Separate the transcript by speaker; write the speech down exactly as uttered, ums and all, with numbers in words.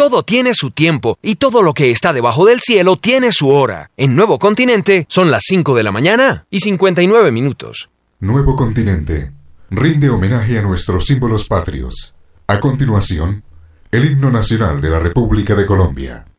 Speaker 1: Todo tiene su tiempo y todo lo que está debajo del cielo tiene su hora. En Nuevo Continente son las cinco de la mañana y cincuenta y nueve minutos.
Speaker 2: Nuevo Continente rinde homenaje a nuestros símbolos patrios. A continuación, el himno nacional de la República de Colombia.